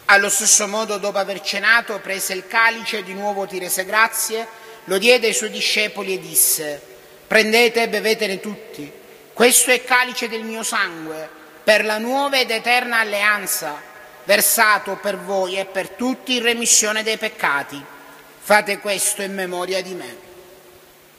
Allo stesso modo, dopo aver cenato, prese il calice, di nuovo ti rese grazie, lo diede ai suoi discepoli e disse: «Prendete e bevetene tutti. Questo è il calice del mio sangue, per la nuova ed eterna alleanza, versato per voi e per tutti in remissione dei peccati. Fate questo in memoria di me».